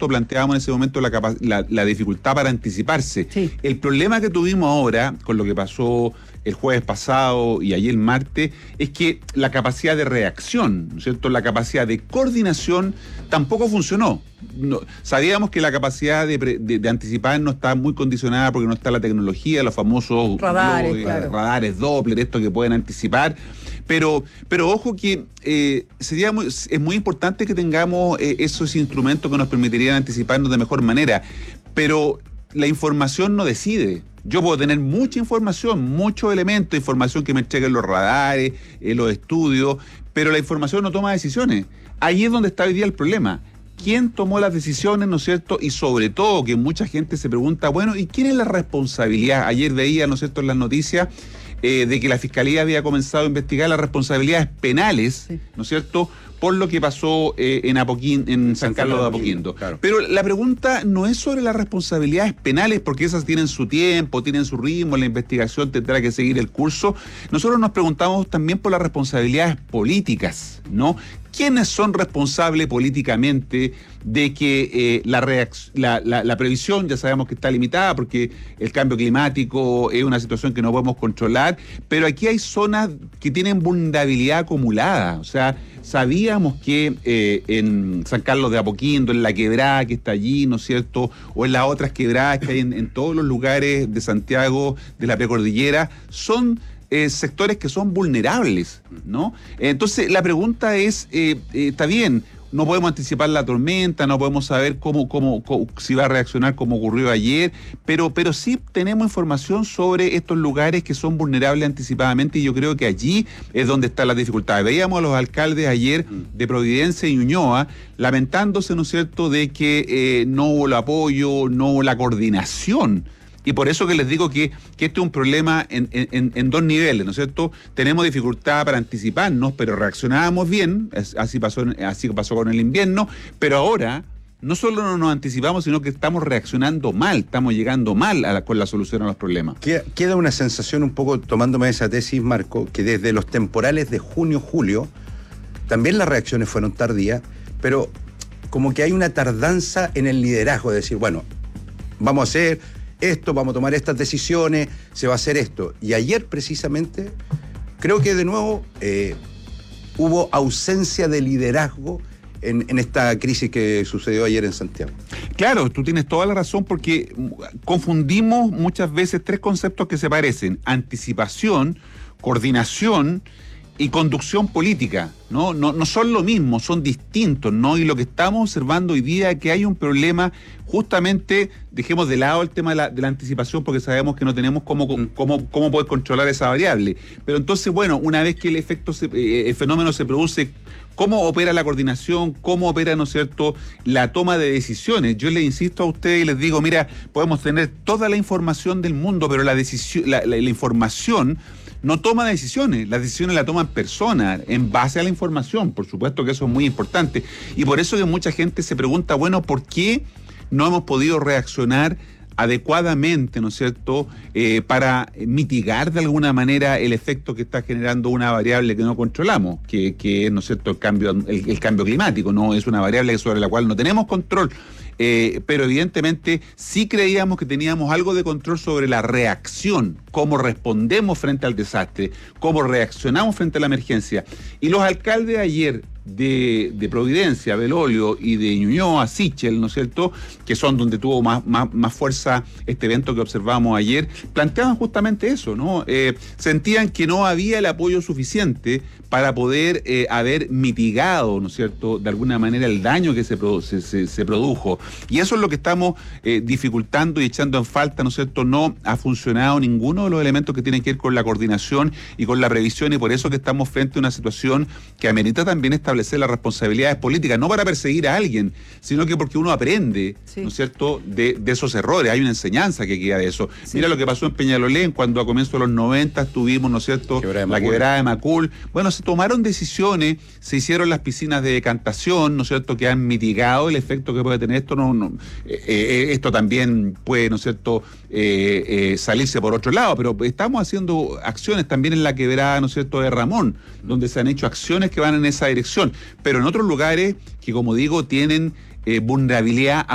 cierto?, planteábamos en ese momento la dificultad para anticiparse. Sí. El problema que tuvimos ahora, con lo que pasó el jueves pasado y ayer martes, es que la capacidad de reacción, ¿no es cierto?, la capacidad de coordinación tampoco funcionó. Sabíamos que la capacidad de anticipar no está muy condicionada porque no está la tecnología, los famosos radares, claro. Radares Doppler, estos que pueden anticipar. Pero ojo que es muy importante que tengamos esos instrumentos que nos permitirían anticiparnos de mejor manera. Pero la información no decide. Yo puedo tener mucha información, muchos elementos, información que me entreguen los radares, los estudios, pero la información no toma decisiones. Ahí es donde está hoy día el problema. ¿Quién tomó las decisiones, no es cierto? Y sobre todo que mucha gente se pregunta, bueno, ¿y quién es la responsabilidad? Ayer veía, ¿no es cierto?, en las noticias de que la Fiscalía había comenzado a investigar las responsabilidades penales, sí, ¿no es cierto?, por lo que pasó en San Carlos de Apoquindo. Claro. Pero la pregunta no es sobre las responsabilidades penales, porque esas tienen su tiempo, tienen su ritmo, la investigación tendrá que seguir el curso. Nosotros nos preguntamos también por las responsabilidades políticas, ¿no? ¿Quiénes son responsables políticamente de que la previsión, ya sabemos que está limitada porque el cambio climático es una situación que no podemos controlar, pero aquí hay zonas que tienen vulnerabilidad acumulada? O sea, sabíamos que en San Carlos de Apoquindo, en la quebrada que está allí, ¿no es cierto?, o en las otras quebradas que hay en todos los lugares de Santiago, de la precordillera, son sectores que son vulnerables, ¿no? Entonces, la pregunta es, está bien, no podemos anticipar la tormenta, no podemos saber cómo si va a reaccionar como ocurrió ayer, pero sí tenemos información sobre estos lugares que son vulnerables anticipadamente, y yo creo que allí es donde está la dificultad. Veíamos a los alcaldes ayer de Providencia y Ñuñoa lamentándose, ¿no es cierto?, de que no hubo el apoyo, no hubo la coordinación. Y por eso que les digo que este es un problema en dos niveles, ¿no es cierto? Tenemos dificultad para anticiparnos, pero reaccionábamos bien, así pasó con el invierno, pero ahora no solo no nos anticipamos, sino que estamos reaccionando mal, estamos llegando mal con la solución a los problemas. Queda una sensación, un poco tomándome esa tesis, Marco, que desde los temporales de junio-julio, también las reacciones fueron tardías, pero como que hay una tardanza en el liderazgo, de decir, bueno, vamos a hacer esto, vamos a tomar estas decisiones, se va a hacer esto. Y ayer precisamente, creo que de nuevo hubo ausencia de liderazgo en esta crisis que sucedió ayer en Santiago. Claro, tú tienes toda la razón, porque confundimos muchas veces tres conceptos que se parecen: anticipación, coordinación y conducción política, ¿no? No son lo mismo, son distintos, ¿no? Y lo que estamos observando hoy día es que hay un problema, justamente, dejemos de lado el tema de la anticipación, porque sabemos que no tenemos cómo poder controlar esa variable. Pero entonces, bueno, una vez que el fenómeno se produce, ¿cómo opera la coordinación? ¿Cómo opera, ¿no es cierto?, la toma de decisiones? Yo les insisto a ustedes y les digo, mira, podemos tener toda la información del mundo, pero la información no toma decisiones, las decisiones las toman personas en base a la información. Por supuesto que eso es muy importante. Y por eso que mucha gente se pregunta, bueno, ¿por qué no hemos podido reaccionar adecuadamente, ¿no es cierto?, para mitigar de alguna manera el efecto que está generando una variable que no controlamos, que es, ¿no es cierto?, el cambio climático, ¿no? Es una variable sobre la cual no tenemos control. Pero evidentemente sí creíamos que teníamos algo de control sobre la reacción, cómo respondemos frente al desastre, cómo reaccionamos frente a la emergencia. Y los alcaldes ayer de Providencia, Belolio, y de Ñuñoa, Sichel, ¿no es cierto?, que son donde tuvo más fuerza este evento que observamos ayer, planteaban justamente eso, ¿no? Sentían que no había el apoyo suficiente para poder haber mitigado, ¿no es cierto?, de alguna manera el daño que se produjo. Y eso es lo que estamos dificultando y echando en falta, ¿no es cierto? No ha funcionado ninguno de los elementos que tienen que ver con la coordinación y con la previsión, y por eso que estamos frente a una situación que amerita también establecer las responsabilidades políticas, no para perseguir a alguien, sino que porque uno aprende, sí, ¿no es cierto?, de esos errores. Hay una enseñanza que queda de eso. Sí. Mira lo que pasó en Peñalolén, cuando a comienzos de los 90 tuvimos, ¿no es cierto?, la quebrada de Macul. Bueno, se tomaron decisiones, se hicieron las piscinas de decantación, ¿no es cierto?, que han mitigado el efecto que puede tener esto. Esto también puede, ¿no es cierto?, salirse por otro lado, pero estamos haciendo acciones también en la quebrada, ¿no es cierto?, de Ramón, donde se han hecho acciones que van en esa dirección, pero en otros lugares que, como digo, tienen vulnerabilidad